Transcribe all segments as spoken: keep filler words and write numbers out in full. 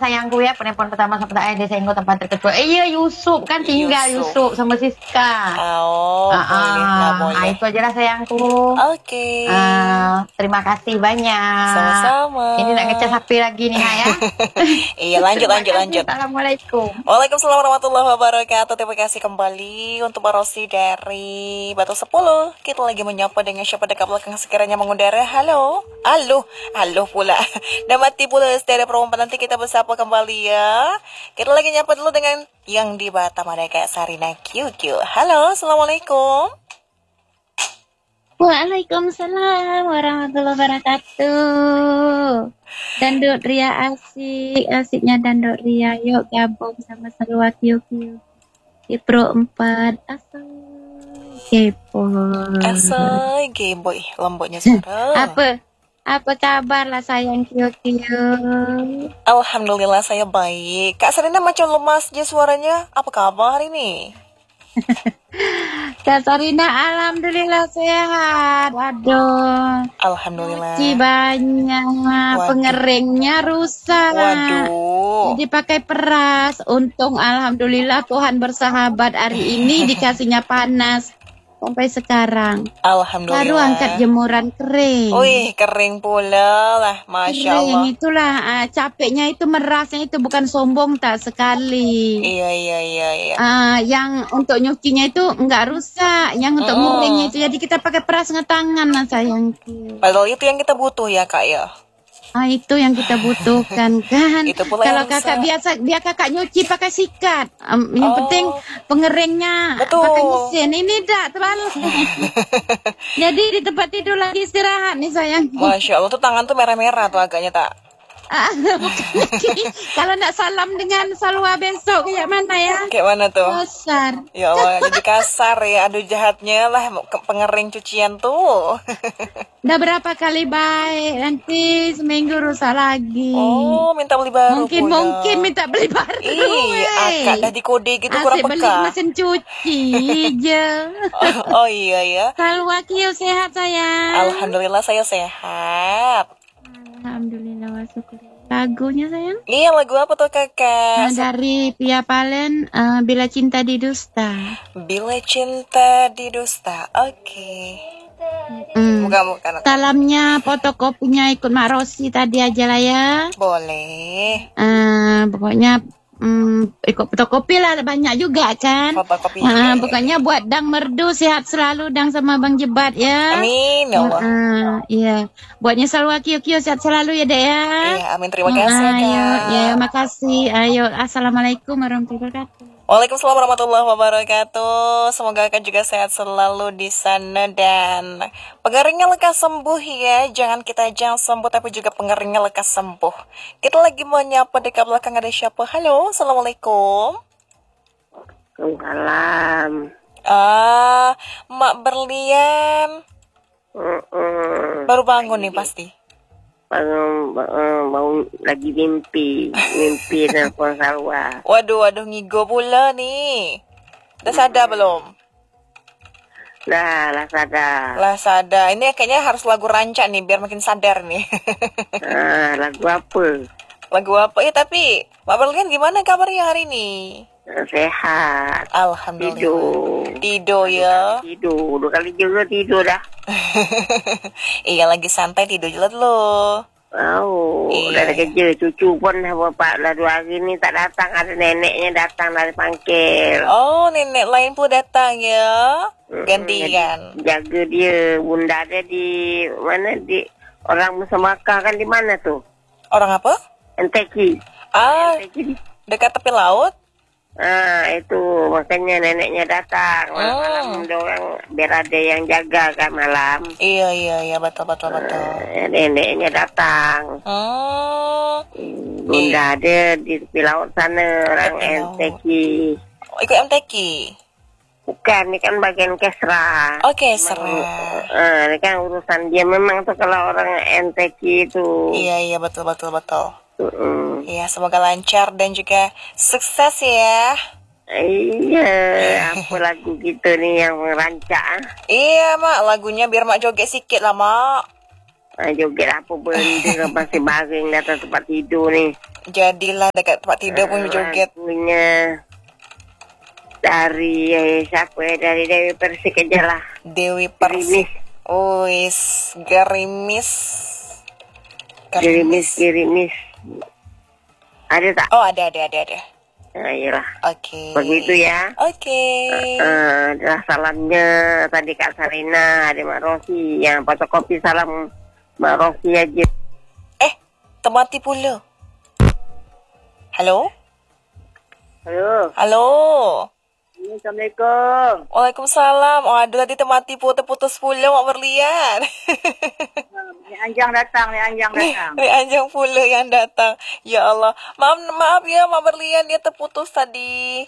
sayangku ya, penelpon pertama sampai terakhir saya ingat tempat terketua. Eh, iya Yusuf kan tinggal Yusuf, Yusuf sama Siska. Oh, uh, boleh, nggak boleh. Ah, itu aja lah sayangku. Oke. Okay. Uh, terima kasih banyak. Sama-sama. Ini nak ngecas H P lagi nih ya. Iya, lanjut lanjut lanjut. Assalamualaikum. Waalaikumsalam warahmatullahi wabarakatuh. Terima kasih kembali untuk Mbak Rosi dari Batu sepuluh. Kita lagi menyapa dengan siapa dekat belakang sekiranya mengudara. Halo. Halo. Halo pula. Dan mati pula stereo perempuan, nanti kita bersapa kembali ya. Kita lagi nyapa dulu dengan yang di Batam ada kayak Sarina Q Q. Halo, assalamualaikum. Waalaikumsalam warahmatullahi wabarakatuh. Dandut Ria asik, asiknya Dandut Ria. Yuk gabung sama Salwa Q Q di Pro empat. Asal kepo. Asal geboy, lembutnya suara. Apa? Apa kabar lah sayang Q Q? Alhamdulillah saya baik. Kak Sarina macam lemas je suaranya. Apa kabar hari ini? Kak Sarina alhamdulillah sehat. Waduh. Alhamdulillah. Cuci banyak. Waduh. Pengeringnya rusak. Waduh. Jadi pakai peras. Untung alhamdulillah Tuhan bersahabat, hari ini dikasihnya panas. Sampai sekarang. Alhamdulillah. Baru angkat jemuran kering. Wih, kering pula lah. Masya Allah. Kering itulah. Uh, capeknya itu merasnya itu bukan sombong tak sekali. Iya, iya, iya. iya. Uh, yang untuk nyucinya itu enggak rusak. Yang untuk mm. nguringnya itu. Jadi kita pakai peras ngetangan lah sayangku. Padahal itu yang kita butuh ya kak ya. Ah, itu yang kita butuhkan kan. Itu pula kalau kakak biasa biar kakak nyuci pakai sikat. Um, yang oh. penting pengeringnya betul. Pakai mesin. Ini tak terlalu. Jadi di tempat tidur lagi istirahat nih sayang. Masya Allah tuh tangan tuh merah-merah tuh agaknya tak. Ah, kalau nak salam dengan Salwa besok kayak mana ya? Kayak mana tuh? Kasar. Ya Allah, jadi kasar ya. Aduh jahatnya lah pengering cucian tuh. Udah berapa kali baik, nanti seminggu rusak lagi. Oh, minta beli baru. Mungkin pula. mungkin minta beli baru. Ih, akak dah dikode gitu Asik kurang peka. beli mesin cuci je. Oh, oh iya ya. Salwa Q sehat sayang. Alhamdulillah saya sehat. Alhamdulillah wa syukur. Lagunya sayang? Iya, lagu apa tuh kakak? Nah, dari Pia Palen, uh, Bila Cinta Didusta. Bila Cinta Didusta, oke. Okay. Mm. Bukan-bukan. Salamnya, fotokopinya ikut Mak Rosi tadi aja lah ya. Boleh. Uh, pokoknya Hmm, ikut fotokopi lah banyak juga kan. Fotokopi. Uh, pokoknya buat Dang Merdu sehat selalu Dang sama Bang Jebat ya. Amin ya Allah. Uh, iya. Buatnya Salwa Q Q sehat selalu ya Dek ya. Iya, amin terima kasih. Uh, ayo, ya makasih. Ayo, assalamualaikum warahmatullahi wabarakatuh. Waalaikumsalam warahmatullahi wabarakatuh. Semoga kakak juga sehat selalu di sana dan pengeringnya lekas sembuh ya. Jangan kita jangan sembuh tapi juga pengeringnya lekas sembuh. Kita lagi mau nyapa dekat belakang ada siapa? Halo, assalamualaikum. Waalaikumsalam. Ah, Mak Berlian. Uh-uh. Baru bangun nih pasti. Bangun, bangun, bangun lagi mimpi, mimpi nelfon Salwa. Waduh, waduh ngigo pula nih. Udah sadar belum? Lah, lah sadar. Lah sadar. Ini kayaknya harus lagu rancak nih biar makin sadar nih. Ah, lagu apa? Lagu apa? Ya tapi, Mak Berlian gimana kabarnya hari ini? Sehat. Alhamdulillah. Tidur. Tidur ya. Tidur. Dua kali juga tidur dah. Iya lagi santai tidur jelas lo. Oh, iya. Udah ada kerja. Cucu pun bapak lah dua hari ni tak datang. Ada neneknya datang dari Pangkil. Oh, nenek lain pun datang ya. Gantian. Jaga dia. Bunda dia di mana di orang Musa Makkah kan di mana tu? Orang apa? Enteki. Ah, Enteki. dekat tepi laut. Ah, itu makanya neneknya datang malam-malam Hmm. orang biar ada yang jaga kan malam. Iya iya iya betul betul betul. Ah, neneknya datang. Oh, Bunda ada di tepi laut sana orang N T K. oh, ikut M T K. Bukan, ini kan bagian Kesra. Oke, Kesra. Ah, ini kan urusan dia memang tuh kalau orang N T K itu. Iya iya betul betul betul. Uh-uh. Iya, semoga lancar dan juga sukses ya. Iya, apa lagu gitu nih yang merancak? Iya, Mak. Lagunya biar Mak joget sikit lah, Mak. Ha, joget apa benda masih baring di atas tempat tidur ni. Jadilah dekat tempat tidur pun joget. Lagunya dari eh, siapa ya? Dari Dewi Persik aja lah. Dewi Gerimis. Persik. Wis, gerimis. Gerimis, gerimis. Ada tak? Oh, ada, ada, ada, ada. Nah, iyalah. Oke. Begitu ya. Oke. Uh, adalah salamnya tadi Kak Sarina, ada Mak Rosi. Yang fotokopi salam Mak Rosi aja. Eh, termati pula. Halo? Halo. Halo? Assalamualaikum. Waalaikumsalam. Oh, aduh tadi termati pula, terputus pula Mak Berlian. Ni Anjang datang, ni Anjang datang. Ni Anjang pula yang datang. Ya Allah. Maaf, maaf ya Mak Berlian, dia terputus tadi.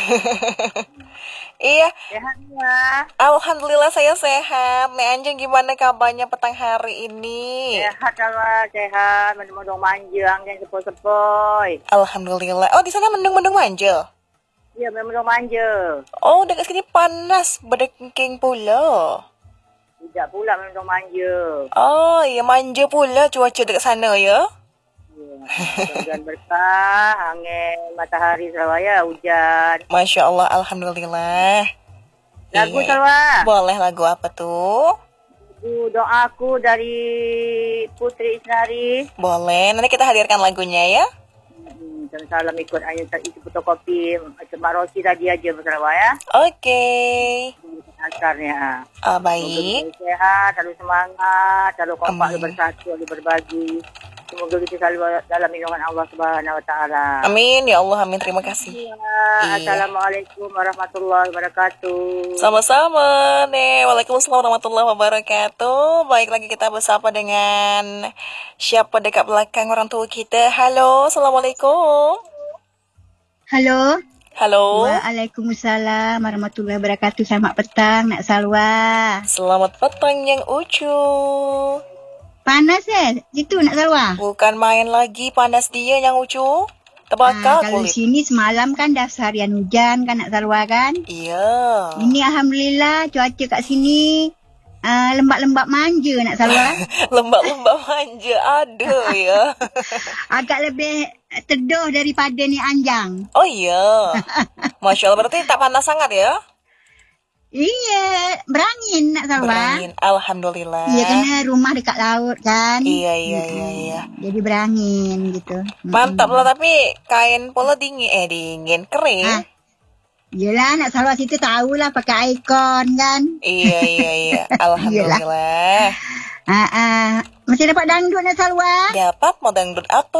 Iya. Sehat ya. Alhamdulillah saya sehat. Nek Anjang gimana kabarnya petang hari ini? Sehat lah, sehat. Mendung-mendung manjang, jangan sepoi-sepoi. Alhamdulillah. Oh, di sana mendung-mendung manja. Ya, mendung manja. Oh, dekat sini panas, berdengking pula. Tidak pula mendung manja. Oh, ya manja pula cuaca dekat sana ya. Hujan berkah, angin matahari Surabaya, hujan. Masya Allah, Alhamdulillah. Lagu Iya. Salwa. Boleh lagu apa tuh? Lagu doaku dari Putri Isnari. Boleh, nanti kita hadirkan lagunya ya. Hmm, dan salam ikut hanya isi fotokopi macam Mak Rosi tadi aja Surabaya. Oke. Asarnya. Ah, baik. Semoga sehat, selalu semangat, selalu kompak, Amin. selalu bersatu, selalu berbagi. Semoga kita selalu dalam lindungan Allah Subhanahu Wa Taala. Amin, ya Allah, amin. Terima kasih. Ya, Iya. Assalamualaikum warahmatullahi wabarakatuh. Sama-sama, nih. Waalaikumsalam warahmatullahi wabarakatuh. Baik, lagi kita bersapa dengan siapa dekat belakang orang tua kita. Halo, Assalamualaikum. Halo. Halo. Waalaikumsalam warahmatullahi wabarakatuh. Selamat petang, Nak Salwa. Selamat petang yang ucu. Panas eh? Itu Nak Salwa? Bukan main lagi, panas dia yang ucu. Ah, Terbakar kalau kulit. sini semalam kan dah seharian hujan kan Nak Salwa kan? Iya. Ini Alhamdulillah cuaca kat sini uh, lembab-lembab manja Nak Salwa. Lembab-lembab manja. Aduh ya. Agak lebih teduh daripada ni Anjang. Oh iya. Masya Allah, berarti tak panas sangat ya? Iya, berangin Nak Salwa. Berangin. Alhamdulillah. Iya, karena rumah dekat laut kan. Iya, iya, iya, iya. Jadi berangin gitu. Mantap lah, tapi kain pula dingin. Eh, dingin. Kering. Ah. Yelah, Nak Salwa situ tahulah pakai ikon kan. Iya, iya, iya. Alhamdulillah. Ah, ah. Masih dapat dangdut Nak Salwa. Dapat mau dangdut apa?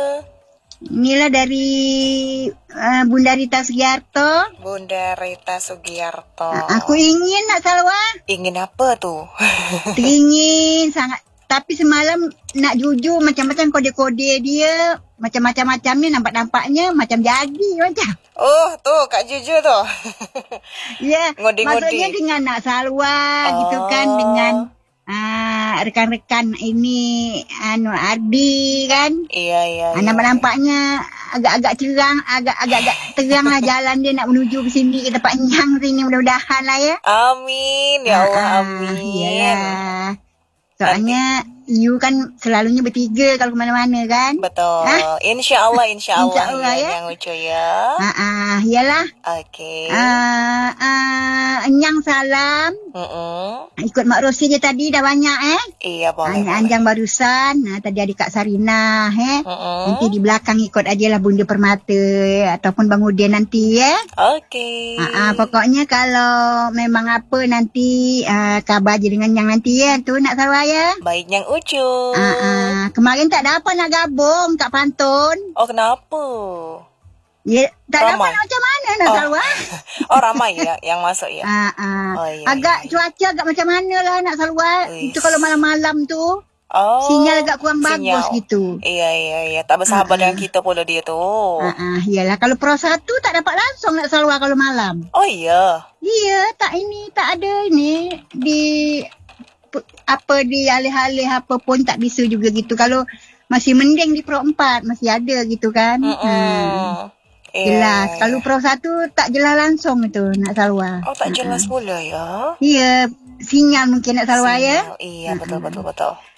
Inilah dari uh, Bunda Rita Sugiarto. Bunda Rita Sugiarto. Ah, aku ingin Nak Salwa. Ingin apa tuh? Ingin sangat. Tapi semalam nak jujur macam-macam kode-kode dia. Macam-macam-macamnya nampak-nampaknya macam jadi macam. Oh, tuh Kak Juju tuh. Ya, Ngodi-ngodi. maksudnya dengan Nak Salwa gitu kan. Oh. Dengan uh, rekan-rekan ini anu Ardi kan. Iya, iya, Ah, iya. nampak-nampaknya agak-agak cerang, agak-agak terang lah jalan dia nak menuju ke sini, ke tempat Nyang sini mudah-mudahan lah ya. Amin, ya Allah, Ah, amin. Iyalah. Soalnya you kan selalunya bertiga kalau ke mana-mana kan. Betul. Hah? Insya Allah, insya Allah, Insya Allah, ya, ya. yang lucu ya. Ah, ah, iyalah. Oke. Ah, ah, Nyang salam. Mm-mm. Ikut Mak Rosi je tadi dah banyak eh. Iya, boleh. Hanya Anjang barusan. Nah, tadi adik Kak Sarina eh. Mm-mm. Nanti di belakang ikut aja lah Bunda Permata ataupun Bang Udin nanti eh. Oke. Ah, ah, pokoknya kalau memang apa nanti ah, kabar je dengan yang nanti ya tu Nak Salwa ya. Baik, yang ucu. Ah, ah, kemarin tak dapat nak gabung kat Pantun. Oh, kenapa? Ya, tak Ramai. dapat nak macam mana Nak Oh. Salwa. Oh, ramai ya yang masuk ya. Ah, ah. Oh, iya, agak iya. cuaca agak macam mana lah Nak Salwa. Wis. Itu kalau malam-malam tu Oh. sinyal agak kurang bagus sinyal. gitu. Iya, iya, iya. Tak bersahabat dengan kita pula dia tuh. Ah, ah, iyalah kalau Pro satu tak dapat langsung Nak Salwa kalau malam. Oh iya. Iya, tak ini tak ada ini di pu- apa di alih-alih apa pun tak bisa juga gitu. Kalau masih mending di Pro empat masih ada gitu kan. Hmm. Mm-mm. Iya, Jelas. iya, Kalau iya. Pro satu tak jelas langsung itu Nak Salwa. Oh, tak jelas pula ya. Iya, sinyal mungkin Nak Salwa ya. Sinyal. Iya, betul, betul, betul.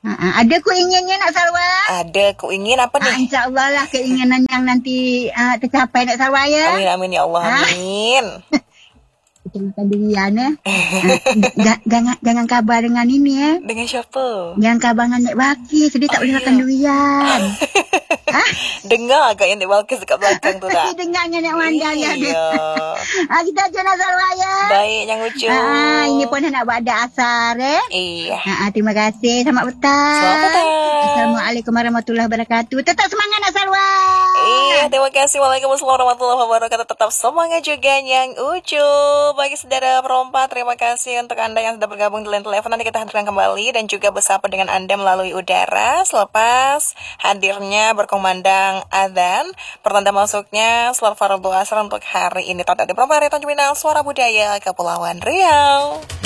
Ha, ha. Ada keinginannya nak Salwa? Ada, ku ingin apa Ha, nih? InsyaAllah lah keinginan yang nanti uh, tercapai nak Salwa ya. Amin, amin ya Allah, Ah. amin. Kita makan durian ya. Ha, jangan jangan kabar dengan ini ya. Dengan siapa? Jangan kabar dengan Nek Baki. Sedih tak Oh, boleh iya. makan durian. Ah, Dengar agak yang di Balkis dekat belakang tu tak? dengarnya Nek Wanda ya. Iya. Ha, kita aja nak Salwa ya. Baik, yang lucu. Ah, ini pun nak buat ada asar eh. Iya. Ha, terima kasih. Selamat petang. Selamat petang. Assalamualaikum warahmatullahi wabarakatuh. Tetap semangat nak Salwa. Iya, terima kasih. Waalaikumsalam warahmatullahi wabarakatuh. Tetap semangat juga yang ucup. Bagi saudara perompak, terima kasih untuk Anda yang sudah bergabung di line telepon. Nanti kita hadirkan kembali dan juga bersapa dengan Anda melalui udara selepas hadirnya berkumandang adzan. Pertanda masuknya salat fardu asar untuk hari ini. Tetap di Perompak Hari Tanjung Pinang, Suara Budaya Kepulauan Riau.